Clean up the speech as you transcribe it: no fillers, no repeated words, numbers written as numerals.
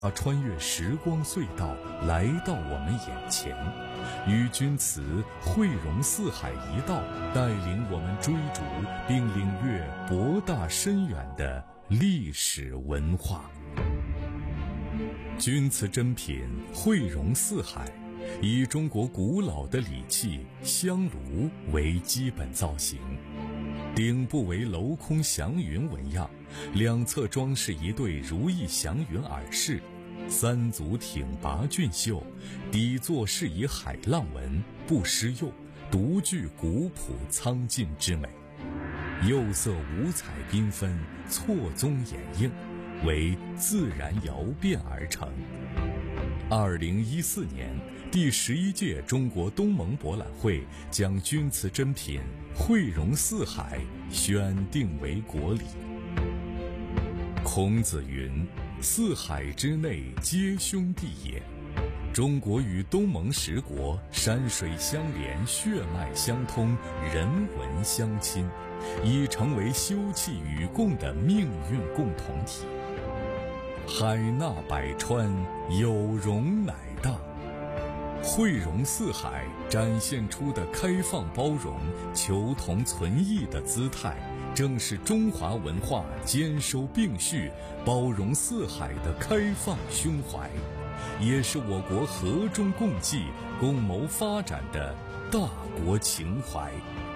穿越时光隧道来到我们眼前，与君祠汇融四海一道，带领我们追逐并领略博大深远的历史文化。钧瓷珍品汇融四海，以中国古老的礼器香炉为基本造型，顶部为镂空祥云纹样，两侧装饰一对如意祥云耳饰，三足挺拔俊秀，底座饰以海浪纹，不施釉，独具古朴苍劲之美。釉色五彩缤纷，错综掩映，为自然窑变而成。2014年，第11届中国东盟博览会将钧瓷珍品汇融四海选定为国礼。孔子云：四海之内皆兄弟也。中国与东盟10国山水相连，血脉相通，人文相亲，已成为休戚与共的命运共同体。海纳百川，有容乃大。汇融四海展现出的开放包容、求同存异的姿态，正是中华文化兼收并蓄、包容四海的开放胸怀，也是我国和衷共济、共谋发展的大国情怀。